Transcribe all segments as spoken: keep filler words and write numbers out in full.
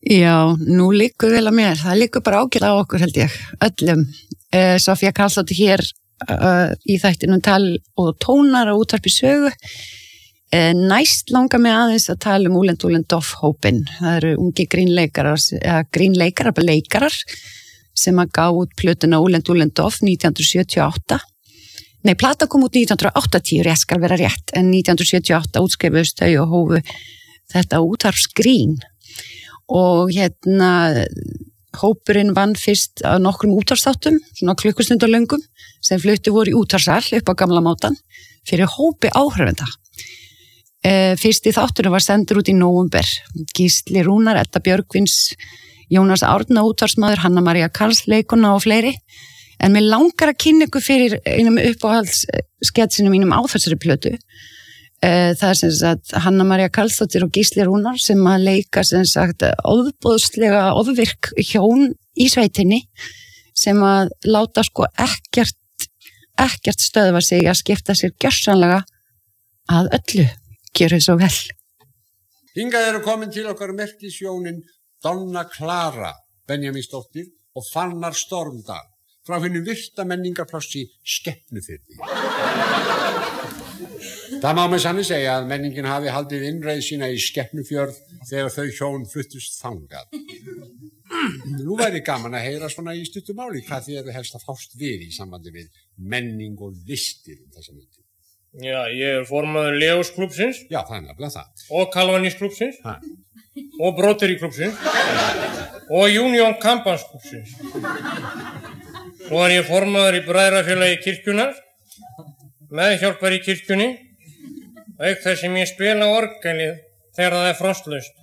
Já, nú liggur vel að mér. Það liggur bara ágætlega á okkur, held ég, öllum. Uh, Sofía Karlsdóttir hér uh, í þættinum Tal og tónar á útvarpi sögu. Uh, næst langar mig aðeins að tala um Úlend Úlend Doff-hópinn. Það eru ungi grínleikarar, eða grínleikarar, bara leikarar, sem að gá út plötuna Úlend Úlend Doff nítján hundruð sjötíu og átta. Nei, plata kom út nítján hundruð áttatíu, rétt skal vera rétt, en nítján hundruð sjötíu og átta útskrifuðust þau og hófu þetta útvarpsgrín. Og hérna hópurinn vann fyrst á nokkrum útvarpsþáttum, svona klukkustundalöngum, sem fluttu voru í útvarpsal upp á gamla mátan fyrir hópi áhrifenda. E, fyrsti þátturinn var sendur út í nóvember. Gísli Rúnar, Edda Björgvins, Jónas Árna útvarpsmaður, Hanna María Karls leikona og fleiri. En mér langar að kynna ykkur fyrir einum uppáhaldsketsinum mínum á þessari plötu. Það er sem sagt Hanna María Karlsdóttir og Gísli Rúnar sem að leika sem sagt ofboðslega ofvirk hjón í sveitinni sem að láta sko ekkert ekkert stöðva sig að skipta sér gjörsamlega að öllu. Gjörðu svo vel. Hingað eru komin til okkar merkishjónin Donna Clara Benjamínsdóttir og Fannar Stormdal frá hinu virta menningarplássi Skepnufirði. Það má með sanni segja að menningin hafi haldið innreið sína í Skepnufjörð þegar þau hjón fluttust þangað. Nú væri gaman að heyra svona í stuttu máli hvað þið eru helst að fást við í sambandi við menning og listir um þessa myndi. Já, ég er formaður Leósklúbbsins. Já, það er nefnilega það. Og Kalvanísklúbbsins. Og Bróteríklúbbsins. Og Union Kampansklúbbsins. Svo er ég formaður í Bræðrafélagi kirkjunar, meðhjálpar í kirkjunni, auk þess sem ég spila orgelið þegar það er frostlaust.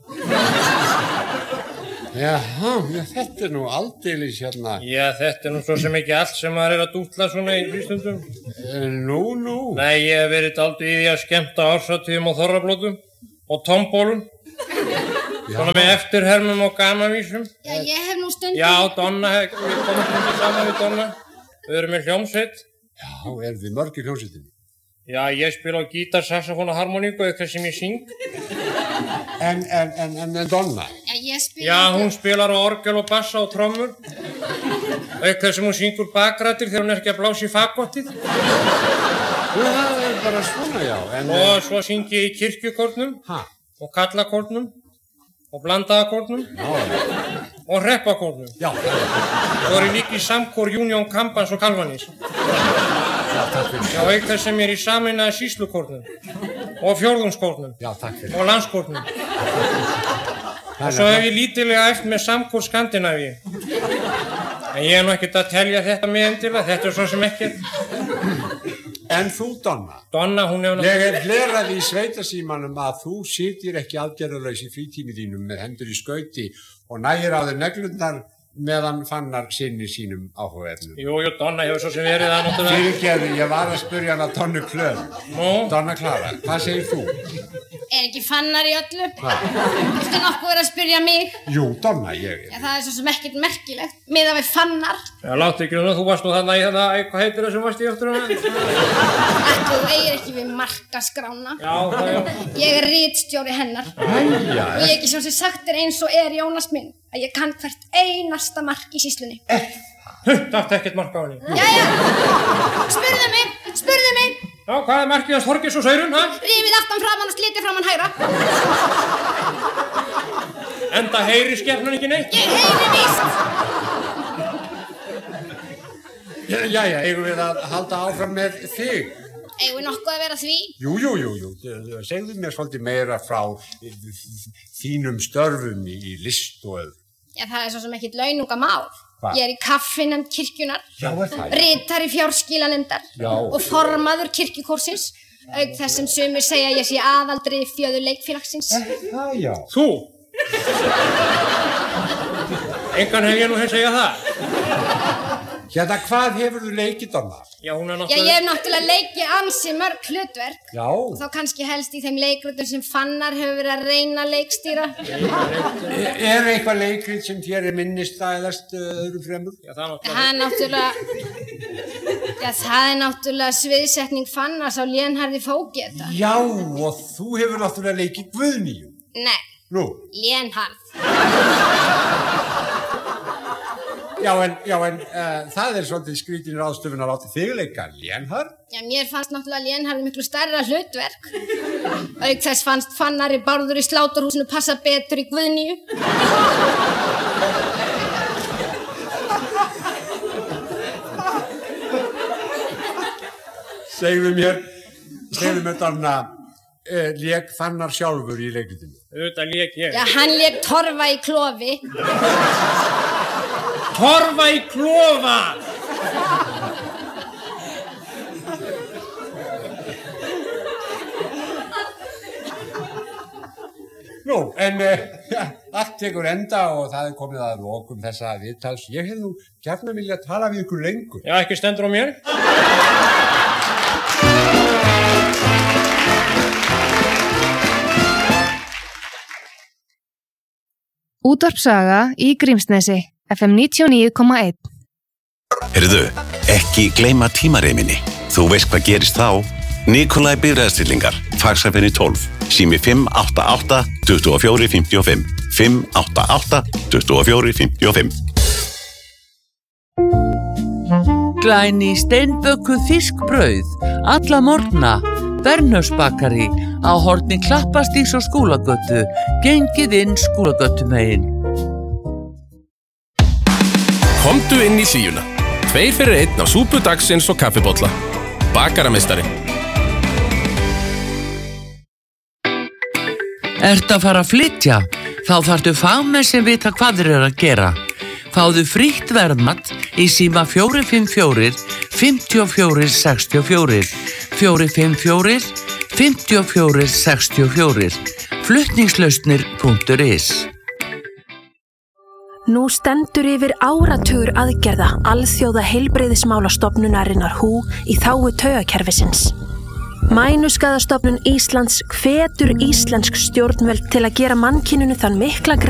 Jaha, já, þetta er nú aldeilis hérna. Já, þetta er nú svo sem ekki allt sem maður er að dútla svona í frístundum. E, nú, nú. Nei, ég hef verið dálítið í því að skemmta árshátíðum og þorrablótum og tombólum. Svona með eftirhermum og gamavísum. Já, ég hef nú stundum... Já, Donna, við komum stundum saman við Donna. Við erum með hljómsveit. Já, eru þið mörg í hljómsveitinni? Já, ég spila á gítar, saxofón og harmoníku, eitthvað sem ég syng. En, en, en, en, en Donna? Já, ég spila... Já, hún spilar á orgel og bassa og trommur. Eitthvað sem hún syngur bakrættir þegar hún er ekki að blása í fagottið. Það er bara svona, já. En, og svo syng ég í kirkjukórnum. Ha? Og kallakórnum. Og blandaðakórnum. Já. Og reppakórnum. Já. Svo er ég líka í samkór Union Kampans og Kalvanís. Já, takk fyrir. Já, auk þess sem ég er í sameinaða sýslukórnum. Og fjórðungskórnum. Já, takk fyrir. Og landskórnum. Og svo hef ég lítilega æft með samkór Skandinavíu. En ég er nú ekkert að telja þetta með endilega, þetta er svo sem ekkert. En þú, Donna? Donna, hún hefur... Ég hef hlerað í sveitasímanum að þú sitir ekki aðgerðarlaus í frítími þínum með hendur í skauti og nægir á þér neglurnar meðan Fannar sinni sínum áhugaefnum. Jú, jú, Donna hefur svo sem verið það náttúrulega. Fyrirgeðu, ég var að spyrja hana Donnu Klöð. Nú? Donna Clara, hvað segir þú? Er ekki Fannar í öllu? Hvað? Viltu nokkuð vera að spyrja mig? Jú, Donna, ég... Já, það er svo sem ekkert merkilegt, miðað við Fannar. Já, láttu ekki um það, þú varst nú þarna í þarna, hvað heitir það sem varst í eftir hana? Ætli, þú eigir ekki við markaskrána. Já, það já. Ég er ritstjóri hennar. Æja. Og ég ekki svo sem sagt er eins og er Jónas minn, að ég kann hvert einasta mark í sýslunni. Hutt, átti ekkert mark á henni. Jæja, spurðu mig, spurðu mig. Já, hvað er markið hans Þorgeirs og Saurun, ha? Rífið aftan framan og slitið framan hægra. Enda heyri skepnan ekki neitt. Ég heyri víst. Jæja, eigum við að halda áfram með þig? Eigum við nokkuð að vera því? Jú, jú, jú, jú. Segðu mér svolítið meira frá þínum störfum í list og öðru. Já, það er svo sem ekkert launungamál. Hva? Ég er í kaffinefnd kirkjunar, Já, er það? ritari fjárskilanefndar Já. og formaður kirkjukórsins, auk þess sem sumir segja að ég sé aðaldri fjöður leikfélagsins. Það, já. Þú? Engan hef ég nú hef segjað það. Hérna, hvað hefur þú leikið, Donna? Já, hún er Já, náttúrulega... ég hef náttúrulega leikið ansi mörg hlutverk. Já. Og þá kannski helst í þeim leikritum sem Fannar hefur verið að reyna að leikstýra. Er, er eitthvað leikrið sem þér er minnistæðast uh, öðrum fremur? Já, það er Það er náttúrulega... Já, það er náttúrulega sviðsetning Fannars á Lénharði Fógeta. Já, og þú hefur náttúrulega leikið Guðnýju. Nei, Nú? Lénharð. Já, en, já, en uh, það er svolítið skrítin ráðstöfun að láta þig leika Lénharð. Já, mér fannst náttúrulega Lénharð miklu stærra hlutverk. Auk þess fannst Fannari Bárður í sláturhúsinu passa betur í Guðnýju. Segðu mér, segðu mér þarna, uh, lék Fannar sjálfur í leikritinu? Auðvitað lék ég. Já, hann lék Torfa í klofi. Torfa í klofa! Nú, en uh, ja, allt tekur enda og það er komið að lokum þessa viðtals. Ég hef nú gjarnan viljað tala við ykkur lengur. Já, ekki stendur á mér. Útvarpssaga í Grímsnesi, F M níutíu og níu komma einn. Heyrðu, ekki gleyma tímareiminni. Þú veist hvað gerist þá? Nikolaj Bifreiðastillingar, Faxaferð tólf, sími fimm átta átta, tuttugu og fjögur, fimmtíu og fimm, fimm átta átta, tuttugu og fjögur, fimmtíu og fimm. Glæný steinbökuð fiskbrauð, alla morgna, Bernhöfsbakari á horni Klappastígs og Skúlagötu, gengið inn Skúlagötumegin. Komdu inn í hlýjuna. Tveir fyrir einn á súpu dagsins og kaffibolla. Bakarameistari. Ertu að fara að flytja? Þá þarftu fagmenn sem vita hvað þeir eru að gera. Fáðu frítt verðmat í síma fjögur fimm fjögur, fimm fjögur, sex fjögur, fjögur fimm fjögur, fimm fjögur, sex fjögur, flutningslausnir punktur is. Nú stendur yfir áratugur aðgerða alþjóða heilbrigðismálastofnunarinnar H U í þágu taugakerfisins. Mænuskaðastofnun Íslands hvetur íslensk stjórnvöld til að gera mannkyninu þann mikla